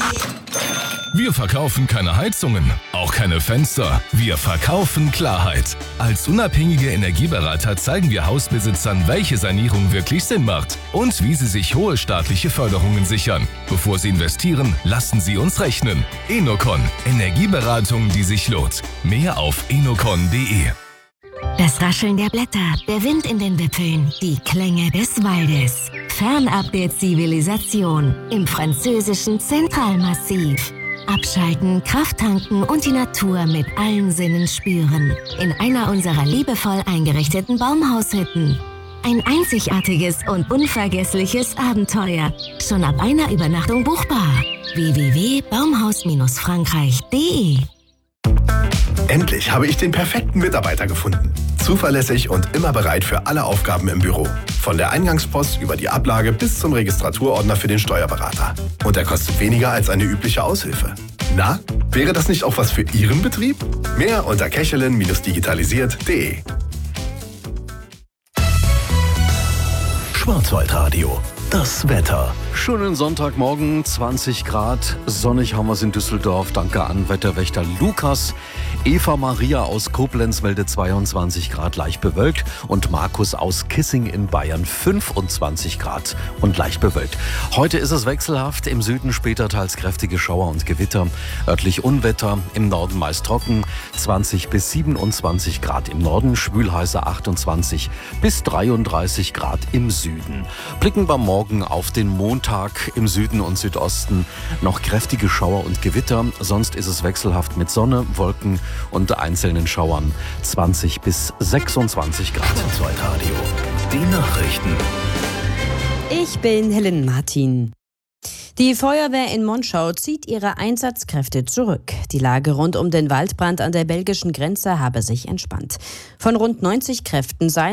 Wir verkaufen keine Heizungen, auch keine Fenster. Wir verkaufen Klarheit. Als unabhängige Energieberater zeigen wir Hausbesitzern, welche Sanierung wirklich Sinn macht und wie sie sich hohe staatliche Förderungen sichern. Bevor sie investieren, lassen sie uns rechnen. Enocon. Energieberatung, die sich lohnt. Mehr auf enocon.de. Das Rascheln der Blätter, der Wind in den Wipfeln, die Klänge des Waldes. Fernab der Zivilisation im französischen Zentralmassiv. Abschalten, Kraft tanken und die Natur mit allen Sinnen spüren. In einer unserer liebevoll eingerichteten Baumhaushütten. Ein einzigartiges und unvergessliches Abenteuer. Schon ab einer Übernachtung buchbar. www.baumhaus-frankreich.de. Endlich habe ich den perfekten Mitarbeiter gefunden. Zuverlässig und immer bereit für alle Aufgaben im Büro. Von der Eingangspost über die Ablage bis zum Registraturordner für den Steuerberater. Und er kostet weniger als eine übliche Aushilfe. Na, wäre das nicht auch was für Ihren Betrieb? Mehr unter kechelin-digitalisiert.de. Schwarzwaldradio. Das Wetter. Schönen Sonntagmorgen, 20 Grad, sonnig haben wir es in Düsseldorf. Danke an Wetterwächter Lukas. Eva Maria aus Koblenz meldet 22 Grad, leicht bewölkt. Und Markus aus Kissing in Bayern 25 Grad und leicht bewölkt. Heute ist es wechselhaft, im Süden später teils kräftige Schauer und Gewitter. Örtlich Unwetter, im Norden meist trocken, 20 bis 27 Grad im Norden, schwülheiße 28 bis 33 Grad im Süden. Blicken wir morgen auf den Montag, im Süden und Südosten noch kräftige Schauer und Gewitter. Sonst ist es wechselhaft mit Sonne, Wolken und einzelnen Schauern. 20 bis 26 Grad. Schwarzwaldradio. Die Nachrichten. Ich bin Helen Martin. Die Feuerwehr in Monschau zieht ihre Einsatzkräfte zurück. Die Lage rund um den Waldbrand an der belgischen Grenze habe sich entspannt. Von rund 90 Kräften seien